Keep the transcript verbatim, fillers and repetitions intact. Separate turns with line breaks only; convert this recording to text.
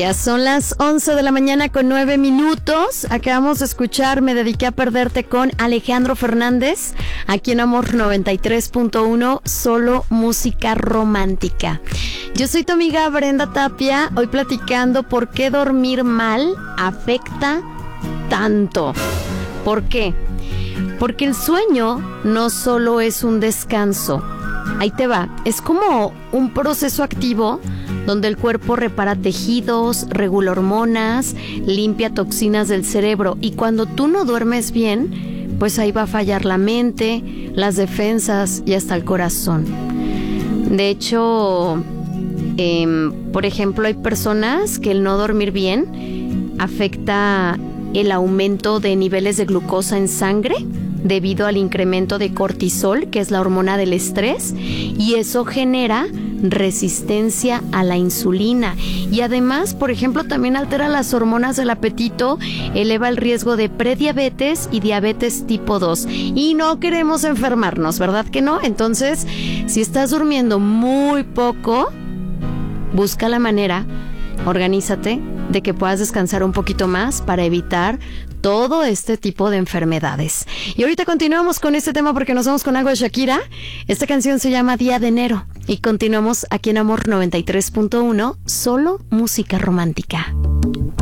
Ya son las once de la mañana con nueve minutos. Acabamos de escuchar Me dediqué a perderte con Alejandro Fernández, aquí en Amor noventa y tres punto uno, solo música romántica. Yo soy tu amiga Brenda Tapia, hoy platicando por qué dormir mal afecta tanto. ¿Por qué? Porque el sueño no solo es un descanso. Ahí te va, es como un proceso activo donde el cuerpo repara tejidos, regula hormonas, limpia toxinas del cerebro, y cuando tú no duermes bien, pues ahí va a fallar la mente, las defensas y hasta el corazón. De hecho, eh, por ejemplo, hay personas que el no dormir bien afecta el aumento de niveles de glucosa en sangre debido al incremento de cortisol, que es la hormona del estrés, y eso genera resistencia a la insulina. Y además, por ejemplo, también altera las hormonas del apetito, eleva el riesgo de prediabetes y diabetes tipo dos. Y no queremos enfermarnos, ¿verdad que no? Entonces, si estás durmiendo muy poco, busca la manera, organízate, de que puedas descansar un poquito más para evitar todo este tipo de enfermedades. Y ahorita continuamos con este tema porque nos vamos con algo de Shakira. Esta canción se llama Día de Enero. Y continuamos aquí en Amor noventa y tres punto uno, solo música romántica.